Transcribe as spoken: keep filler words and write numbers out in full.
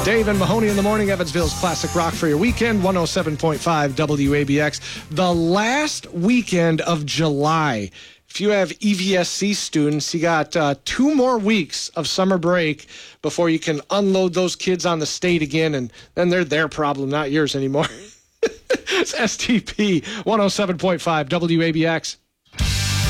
Dave and Mahoney in the morning, Evansville's classic rock for your weekend, one oh seven point five W A B X. The last weekend of July. If you have E V S C students, you got uh, two more weeks of summer break before you can unload those kids on the state again, and then they're their problem, not yours anymore. It's S T P one oh seven point five W A B X.